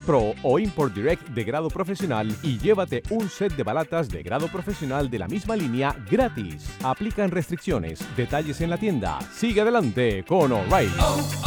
Pro o Import Direct de grado profesional y llévate un set de balatas de grado profesional de la misma línea gratis. Aplican restricciones. Detalles en la tienda. Sigue adelante con O'Reilly.